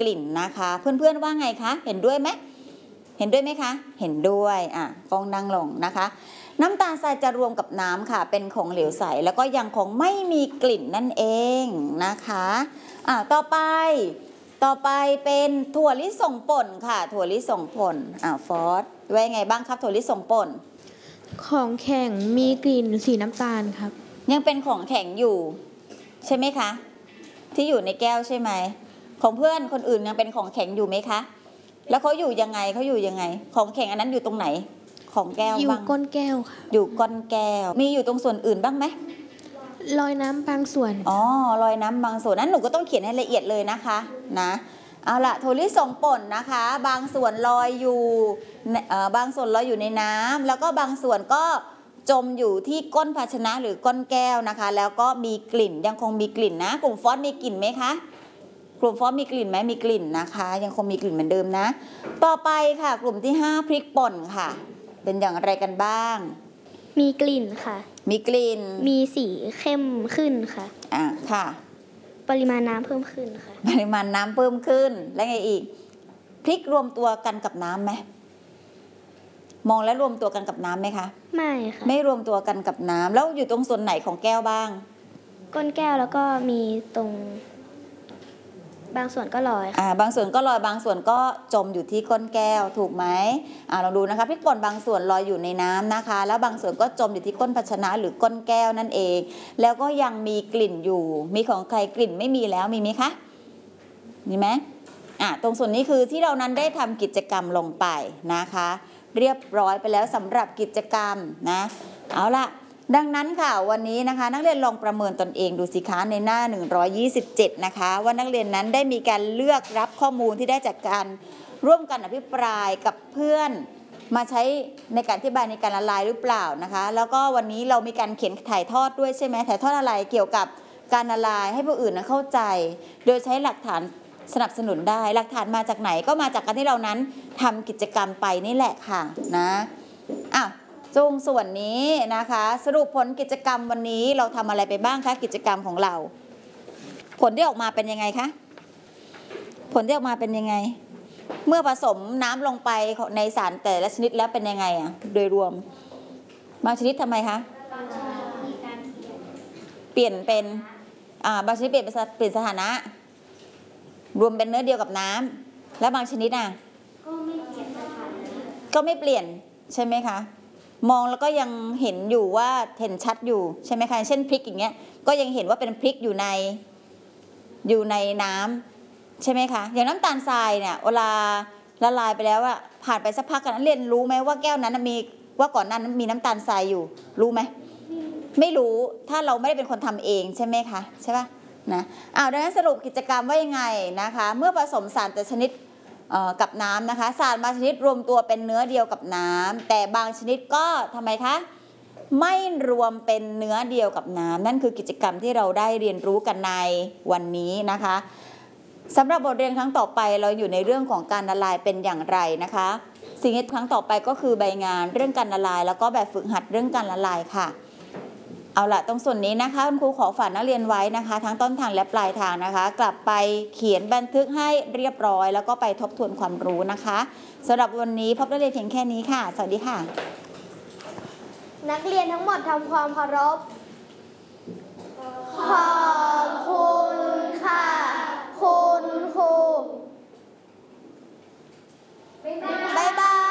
ลิ่นนะคะเพื่อนๆว่าไงคะเห็นด้วยไหมเห็นด้วยไหมคะเห็นด้วยกล้องนั่งลงนะคะน้ำตาลทรายจะรวมกับน้ำค่ะเป็นของเหลวใสแล้วก็ยังคงไม่มีกลิ่นนั่นเองนะคะต่อไปเป็นถั่วลิสงป่นค่ะถั่วลิสงป่นฟอสว่าไงบ้างครับถั่วลิสงป่นของแข็งมีกลิ่นสีน้ำตาลครับยังเป็นของแข็งอยู่ใช่ไหมคะที่อยู่ในแก้วใช่ไหมของเพื่อนคนอื่นยังเป็นของแข็งอยู่ไหมคะแล้วเขาอยู่ยังไงของแข็งอันนั้นอยู่ตรงไหนของแก้วบ้างอยู่ก้นแก้วค่ะอยู่ก้นแก้วมีอยู่ตรงส่วนอื่นบ้างไหมลอยน้ำบางส่วนลอยน้ำบางส่วนนั้นหนูก็ต้องเขียนให้ละเอียดเลยนะคะนะเอาละถั่วลิสงป่นนะคะบางส่วนลอยอยู่บางส่วนลอยอยู่ในน้ำแล้วก็บางส่วนก็จมอยู่ที่ก้นภาชนะหรือก้นแก้วนะคะแล้วก็มีกลิ่นยังคงมีกลิ่นนะกลุ่มฟอสมีกลิ่นไหมคะกลุ่มฟอสมีกลิ่นไหมมีกลิ่นนะคะยังคงมีกลิ่นเหมือนเดิมนะต่อไปค่ะกลุ่มที่5พริกป่นค่ะเป็นอย่างไรกันบ้างมีกลิ่นค่ะมีกลิ่นมีสีเข้มขึ้นค่ะค่ะปริมาณน้ำเพิ่มขึ้นค่ะปริมาณน้ำเพิ่มขึ้นแล้วไงอีกพริกรวมตัวกันกับน้ำไหมมองแล้วรวมตัวกันกับน้ำไหมคะไม่ค่ะไม่รวมตัวกันกับน้ำแล้วอยู่ตรงส่วนไหนของแก้วบ้างก้นแก้วแล้วก็มีตรงบางส่วนก็ลอยบางส่วนก็ลอยบางส่วนก็จมอยู่ที่ก้นแก้วถูกไหมลองดูนะคะพริกป่นบางส่วนลอยอยู่ในน้ำนะคะแล้วบางส่วนก็จมอยู่ที่ก้นภาชนะหรือก้นแก้วนั่นเองแล้วก็ยังมีกลิ่นอยู่มีของใครกลิ่นไม่มีแล้วมีไหมคะมีไหมตรงส่วนนี้คือที่เรานั้นได้ทำกิจกรรมลงไปนะคะเรียบร้อยไปแล้วสำหรับกิจกรรมนะเอาล่ะดังนั้นค่ะวันนี้นะคะนักเรียนลองประเมินตนเองดูสิคะในหน้า127นะคะว่านักเรียนนั้นได้มีการเลือกรับข้อมูลที่ได้จากการร่วมกันอภิปรายกับเพื่อนมาใช้ในการอธิบายในการละลายหรือเปล่านะคะแล้วก็วันนี้เรามีการเขียนถ่ายทอดด้วยใช่ไหมถ่ายทอดอะไรเกี่ยวกับการละลายให้ผู้อื่นเข้าใจโดยใช้หลักฐานสนับสนุนได้หลักฐานมาจากไหนก็มาจากการที่เรานั้นทำกิจกรรมไปนี่แหละค่ะนะตรงส่วนนี้นะคะสรุปผลกิจกรรมวันนี้เราทำอะไรไปบ้างคะกิจกรรมของเราผลที่ออกมาเป็นยังไงคะผลที่ออกมาเป็นยังไงเมื่อผสมน้ำลงไปในสารแต่ละชนิดแล้วเป็นยังไงโดยรวมบางชนิดทำไมคะเปลี่ยนเป็นบางชนิดเปลี่ยนสถานะรวมเป็นเนื้อเดียวกับน้ำและบางชนิดก็ไม่เปลี่ยนใช่ไหมคะมองแล้วก็ยังเห็นอยู่ว่าเห็นชัดอยู่ใช่ไหมคะเช่นพริกอย่างเงี้ยก็ยังเห็นว่าเป็นพริกอยู่ในน้ำใช่ไหมคะอย่างน้ำตาลทรายเนี่ยเวลาละลายไปแล้วผ่านไปสักพักกันเรียนรู้ไหมว่าแก้วนั้นมีว่าก่อนนั้นมีน้ำตาลทรายอยู่รู้ไหมไม่รู้ถ้าเราไม่ได้เป็นคนทำเองใช่ไหมคะใช่ป่ะนะดังนั้นสรุปกิจกรรมว่ายังไงนะคะเมื่อผสมสารแต่ชนิดกับน้ำนะคะสารบางชนิดรวมตัวเป็นเนื้อเดียวกับน้ำแต่บางชนิดก็ทำไมคะไม่รวมเป็นเนื้อเดียวกับน้ำนั่นคือกิจกรรมที่เราได้เรียนรู้กันในวันนี้นะคะสำหรับบทเรียนครั้งต่อไปเราอยู่ในเรื่องของการละลายเป็นอย่างไรนะคะสิ่งที่ครั้งต่อไปก็คือใบงานเรื่องการละลายแล้วก็แบบฝึกหัดเรื่องการละลายค่ะเอาละตรงส่วนนี้นะคะคุณครูขอฝากนักเรียนไว้นะคะทั้งต้นทางและปลายทางนะคะกลับไปเขียนบันทึกให้เรียบร้อยแล้วก็ไปทบทวนความรู้นะคะสำหรับวันนี้พบนักเรียนเพียงแค่นี้ค่ะสวัสดีค่ะนักเรียนทั้งหมดทำความเคารพขอบคุณค่ะคุณครู